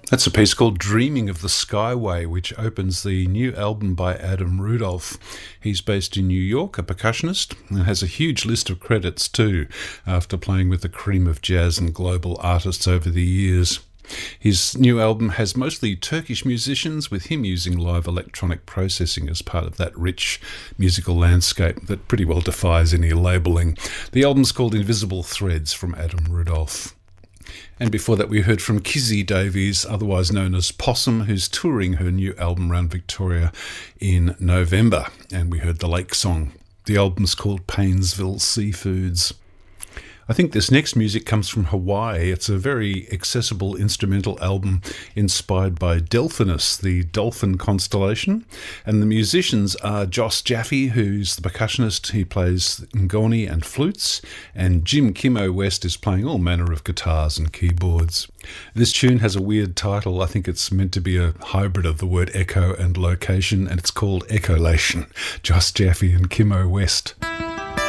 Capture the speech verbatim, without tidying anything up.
That's a piece called Dreaming of the Skyway, which opens the new album by Adam Rudolph. He's based in New York, a percussionist, and has a huge list of credits too, after playing with the cream of jazz and global artists over the years. His new album has mostly Turkish musicians, with him using live electronic processing as part of that rich musical landscape that pretty well defies any labelling. The album's called Invisible Threads from Adam Rudolph. And before that we heard from Kizzy Davies, otherwise known as Possum, who's touring her new album around Victoria in November. And we heard the Lake Song. The album's called Painesville Seafoods. I think this next music comes from Hawaii. It's a very accessible instrumental album inspired by Delphinus, the dolphin constellation. And the musicians are Joss Jaffe, who's the percussionist. He plays ngoni and flutes. And Jim Kimo West is playing all manner of guitars and keyboards. This tune has a weird title. I think it's meant to be a hybrid of the word echo and location, and it's called Echolation. Joss Jaffe and Kimo West.